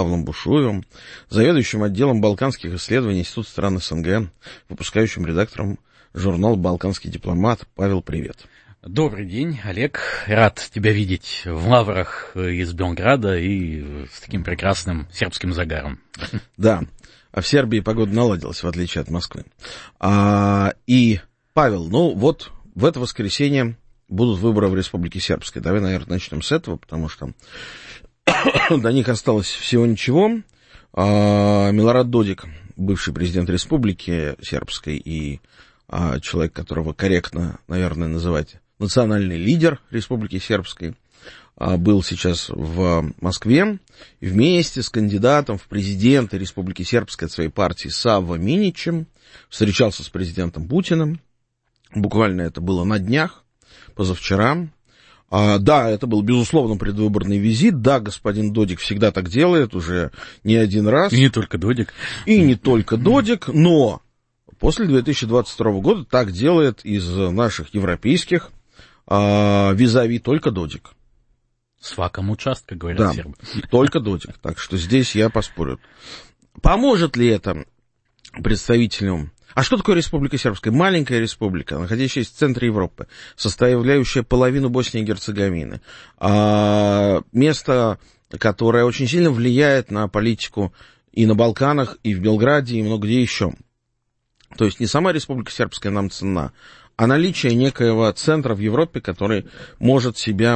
Павлом Бушуевым, заведующим отделом балканских исследований Института стран СНГ, выпускающим редактором журнала «Балканский дипломат». Павел, привет. Добрый день, Олег. Рад тебя видеть в лаврах из Белграда и с таким прекрасным сербским загаром. Да, а в Сербии погода наладилась, в отличие от Москвы. И, Павел, вот в это воскресенье будут выборы в Республике Сербской. Давай, наверное, начнем с этого, потому что до них осталось всего ничего. Милорад Додик, бывший президент Республики Сербской и человек, которого корректно, наверное, называть национальный лидер Республики Сербской, был сейчас в Москве и вместе с кандидатом в президенты Республики Сербской от своей партии Сава Миничем встречался с президентом Путиным. Буквально это было на днях, позавчера. Да, это был, безусловно, предвыборный визит. Да, господин Додик всегда так делает, уже не один раз. И не только Додик. И не только Додик, но после 2022 года так делает из наших европейских визави только Додик. С факом участка, говорят сербы. Только Додик. Так что здесь я поспорю. Поможет ли это представителям... А что такое Республика Сербская? Маленькая республика, находящаяся в центре Европы, составляющая половину Боснии и Герцеговины. Место, которое очень сильно влияет на политику и на Балканах, и в Белграде, и много где еще. То есть не сама Республика Сербская нам ценна, а наличие некоего центра в Европе, который может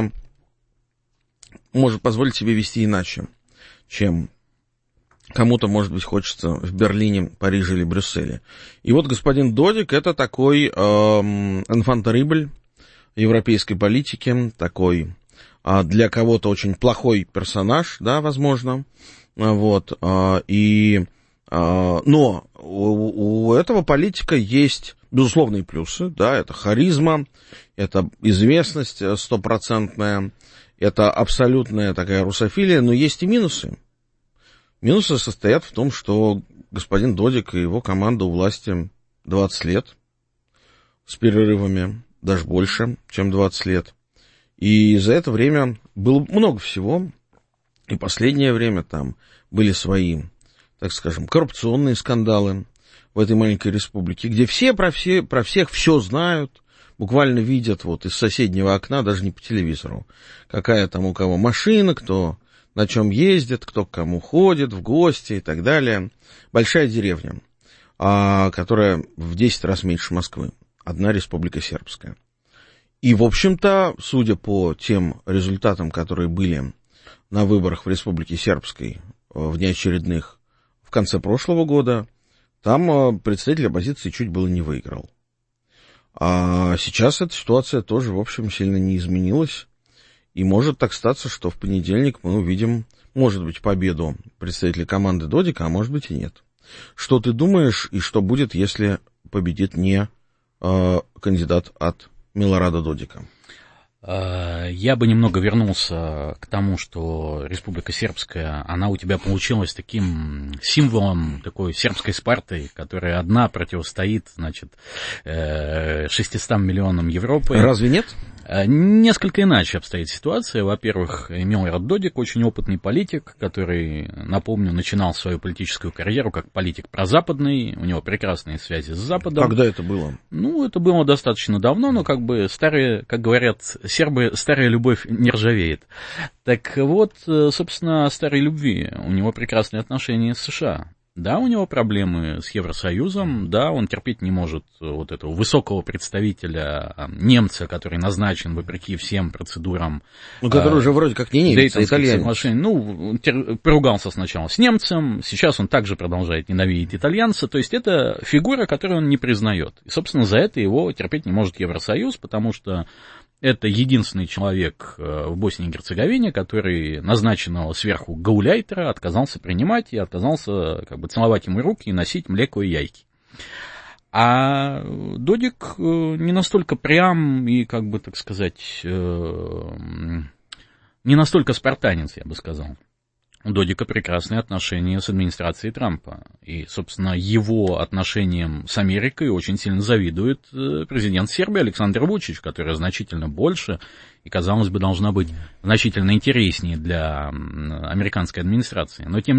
позволить себе вести иначе, чем кому-то, может быть, хочется в Берлине, Париже или Брюсселе. И вот господин Додик — это такой инфантерибль европейской политики, такой для кого-то очень плохой персонаж, да, возможно, вот, но у этого политика есть безусловные плюсы, да, это харизма, это известность стопроцентная, это абсолютная такая русофилия, но есть и минусы. Минусы состоят в том, что господин Додик и его команда у власти 20 лет, с перерывами даже больше, чем 20 лет. И за это время было много всего, и последнее время там были свои, так скажем, коррупционные скандалы в этой маленькой республике, где все про всех все знают, буквально видят вот из соседнего окна, даже не по телевизору, какая там у кого машина, кто на чем ездит, кто к кому ходит в гости и так далее. Большая деревня, которая в 10 раз меньше Москвы. Одна Республика Сербская. И, в общем-то, судя по тем результатам, которые были на выборах в Республике Сербской внеочередных в конце прошлого года, там представитель оппозиции чуть было не выиграл. А сейчас эта ситуация тоже, в общем, сильно не изменилась. И может так статься, что в понедельник мы увидим, может быть, победу представителей команды Додика, а может быть и нет. Что ты думаешь, и что будет, если победит не кандидат от Милорада Додика? Я бы немного вернулся к тому, что Республика Сербская, она у тебя получилась таким символом такой сербской Спарты, которая одна противостоит, 600 миллионам Европы. Разве нет? Несколько иначе обстоит ситуация. Во-первых, Милорад Додик очень опытный политик, который, напомню, начинал свою политическую карьеру как политик прозападный, у него прекрасные связи с Западом. Когда это было? Это было достаточно давно, но старые, как говорят сербы, старая любовь не ржавеет. Так вот, собственно, о старой любви. У него прекрасные отношения с США. Да, у него проблемы с Евросоюзом, да, он терпеть не может вот этого высокого представителя, немца, который назначен вопреки всем процедурам. Который уже вроде как не немец, а итальянец. Поругался сначала с немцем, сейчас он также продолжает ненавидеть итальянца, то есть это фигура, которую он не признает. И, собственно, за это его терпеть не может Евросоюз, потому что это единственный человек в Боснии и Герцеговине, который назначенного сверху гауляйтера отказался принимать и отказался целовать ему руки и носить млеко и яйки. А Додик не настолько прям и, не настолько спартанец, я бы сказал. У Додика прекрасные отношения с администрацией Трампа. И, собственно, его отношениям с Америкой очень сильно завидует президент Сербии Александр Вучич, которая значительно больше и, казалось бы, должна быть значительно интереснее для американской администрации. Но, тем